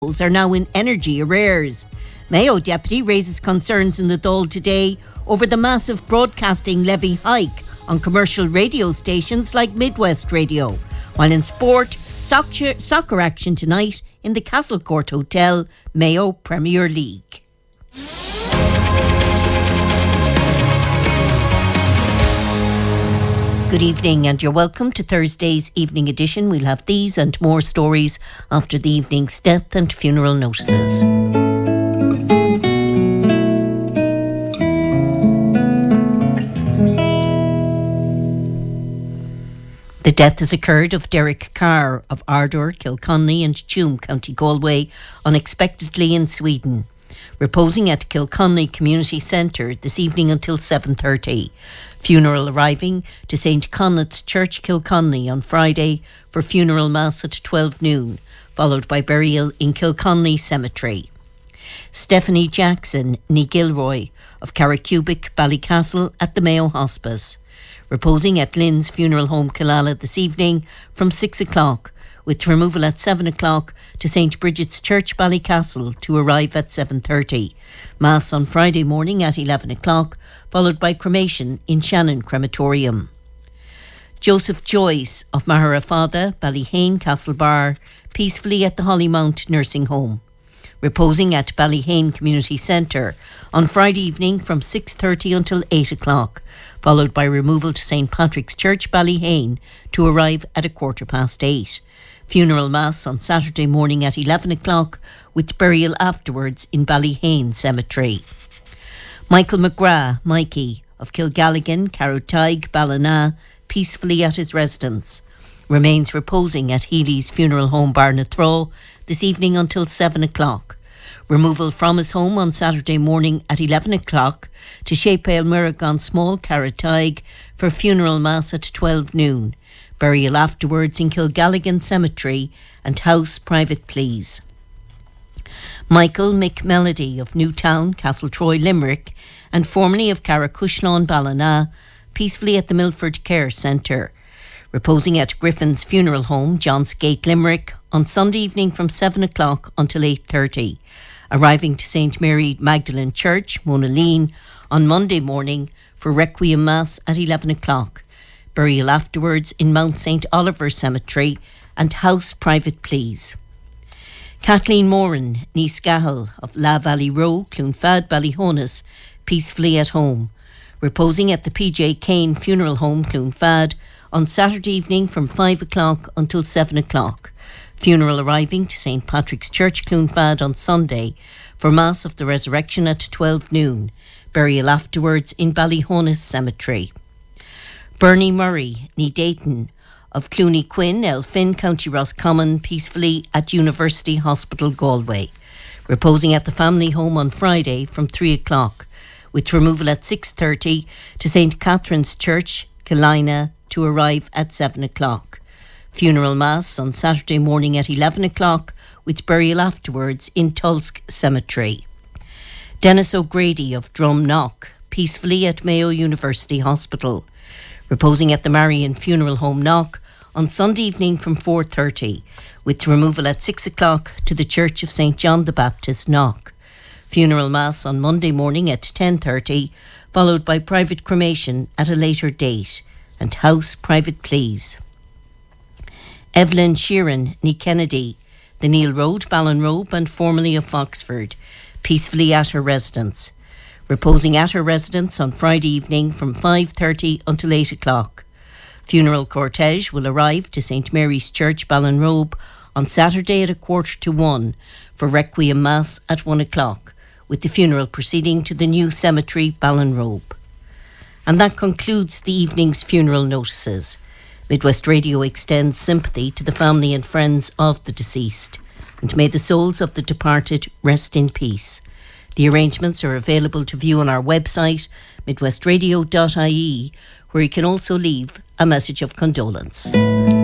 are now in energy arrears. Mayo Deputy raises concerns in the Dáil today over the massive broadcasting levy hike on commercial radio stations like Midwest Radio. While in sport, soccer action tonight in the Castlecourt Hotel, Mayo Premier League. Good evening and you're welcome to Thursday's evening edition. We'll have these and more stories after the evening's death and funeral notices. The death has occurred of Derek Carr of Ardor, Kilconnelly and Tuam, County Galway, unexpectedly in Sweden. Reposing at Kilconnelly Community Centre this evening until 7:30. Funeral arriving to St Connett's Church, Kilconnelly on Friday for funeral mass at 12 noon, followed by burial in Kilconnelly Cemetery. Stephanie Jackson, ní Gilroy of Carricubic, Ballycastle at the Mayo Hospice. Reposing at Lynn's Funeral Home, Killala this evening from 6 o'clock, with removal at 7 o'clock to St Bridget's Church, Ballycastle to arrive at 7:30. Mass on Friday morning at 11 o'clock, followed by cremation in Shannon Crematorium. Joseph Joyce of Maharafada, Ballyhane, Castlebar, peacefully at the Hollymount Nursing Home. Reposing at Ballyhane Community Centre on Friday evening from 6:30 until 8 o'clock, followed by removal to St Patrick's Church, Ballyhane to arrive at 8:15. Funeral mass on Saturday morning at 11 o'clock with burial afterwards in Ballyhane Cemetery. Michael McGrath, Mikey of Kilgalligan, Carrowtaig, Ballina, peacefully at his residence. Remains reposing at Healy's Funeral Home, Barnathrow this evening until 7 o'clock. Removal from his home on Saturday morning at 11 o'clock to Shapale Murrigan Small, Carrowtaig for funeral mass at 12 noon. Burial afterwards in Kilgalligan Cemetery and house private please. Michael McMelody of Newtown, Castletroy, Limerick and formerly of Carracushlawn, Ballina, peacefully at the Milford Care Centre. Reposing at Griffin's Funeral Home, John's Gate, Limerick on Sunday evening from 7 o'clock until 8:30. Arriving to St Mary Magdalene Church, Monaleen, on Monday morning for Requiem Mass at 11 o'clock. Burial afterwards in Mount St Oliver Cemetery and house private please. Kathleen Moran, ní Scahill of La Valley Row, Clonfad, Ballyhonus, peacefully at home. Reposing at the PJ Kane Funeral Home, Clonfad, on Saturday evening from 5 o'clock until 7 o'clock. Funeral arriving to St Patrick's Church, Clonfad on Sunday for Mass of the Resurrection at 12 noon. Burial afterwards in Ballyhonus Cemetery. Bernie Murray, ní Dayton of Clooney Quinn, Elphin, County Roscommon, peacefully at University Hospital, Galway. Reposing at the family home on Friday from 3 o'clock, with removal at 6:30 to St Catherine's Church, Killina, to arrive at 7 o'clock. Funeral Mass on Saturday morning at 11 o'clock, with burial afterwards in Tulsk Cemetery. Dennis O'Grady of Drumknock, peacefully at Mayo University Hospital. Reposing at the Marion Funeral Home, Knock, on Sunday evening from 4:30, with removal at 6 o'clock to the Church of St John the Baptist, Knock. Funeral Mass on Monday morning at 10:30, followed by private cremation at a later date, and house private please. Evelyn Sheeran, ní Kennedy, the Neil Road, Ballinrobe and formerly of Foxford, peacefully at her residence. Reposing at her residence on Friday evening from 5:30 until 8 o'clock. Funeral cortege will arrive to St Mary's Church, Ballinrobe on Saturday at 1:45 for Requiem Mass at 1 o'clock, with the funeral proceeding to the new cemetery, Ballinrobe. And that concludes the evening's funeral notices. Midwest Radio extends sympathy to the family and friends of the deceased, and may the souls of the departed rest in peace. The arrangements are available to view on our website, midwestradio.ie, where you can also leave a message of condolence.